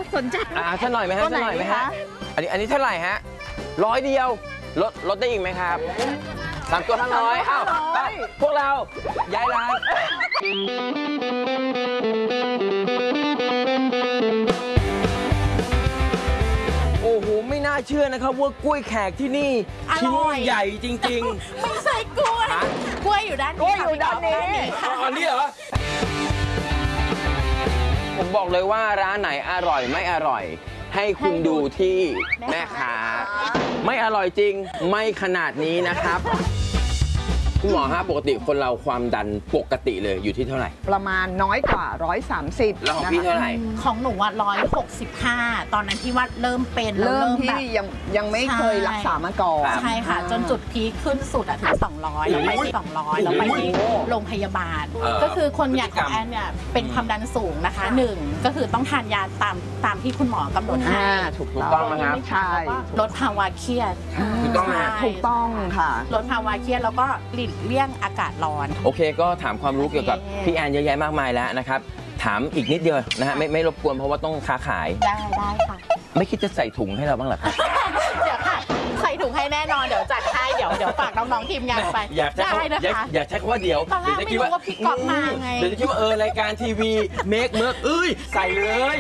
สนใจสักหน่อยไหมฮะสักหน่อยไหมฮะอันนี้เท่าไหร่ฮะ100เดียวลดได้อีกไหมครับ3 ตัวทั้งร้อยอ้าวไปพวกเราย้ายร้านโอ้โหไม่น่าเชื่อนะครับว่ากล้วยแขกที่นี่ชิ้นใหญ่จริงๆไม่ใช่กล้วยกล้วยอยู่ด้านนี้อยู่ด้านนี้อันนี้เหรอผมบอกเลยว่าร้านไหนอร่อยไม่อร่อยให้คุณดูที่แม่ค้าไม่อร่อยจริงไม่ขนาดนี้นะครับคุณหมอฮะปกติคนเราความดันปกติเลยอยู่ที่เท่าไหร่ประมาณน้อยกว่า130 แล้วของพี่เท่าไหร่ของหนูว่า165ตอนนั้นที่ว่าเริ่มเป็นเริ่มที่ยังไม่เคยรักษามาก่อนใช่ค่ะจนจุดพีคขึ้นสุดถึง200แล้วไปที่200แล้วไปที่โรงพยาบาลก็คือคนอย่างของแอนเนี่ยเป็นความดันสูงนะคะ1ก็คือต้องทานยาตามที่คุณหมอกำหนดให้ถูกต้องนะครับใช่ลดภาวะเครียดถูกต้องถูกต้องค่ะลดภาวะเครียดแล้วก็หลีกเลี่ยงอากาศร้อนโอเคก็ถามความรู้เกี่ยวกับพี่แอนเยอะแยะมากมายแล้วนะครับถามอีกนิดเดียวนะฮะไม่รบกวนเพราะว่าต้องค้าขายได้ค่ะไม่คิดจะใส่ถุงให้เราบ้างหรอครับเดี๋ยวค่ะใส่ถุงให้แน่นอนเดี๋ยวจัดให้เดี๋ยวฝากน้องๆทีมงานไปได้นะคะอย่าใช้คำว่าเดี๋ยวตอนแรกไม่รู้ว่าพี่ก๊อฟมาไงเดี๋ยวจะคิดว่ารายการทีวีเมคเมื่อใส่เลย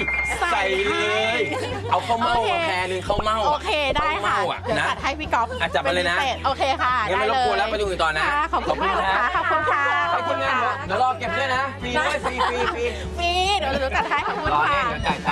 เอาข้าวเม่าแพรนึงข้าวเม่าโอเคได้ค่ะเดี๋ยวจัดให้พี่ก๊อฟจัดมาเลยนะโอเคค่ะได้เลยไม่รบกวนแล้วไปดูอื่นต่อนะขอบคุณมากค่ะขอบคุณค่ะเดี๋ยวรอเก็บด้วยนะฟรีด้วยฟรีเดี๋ยวจัดให้ขอบคุณค่ะ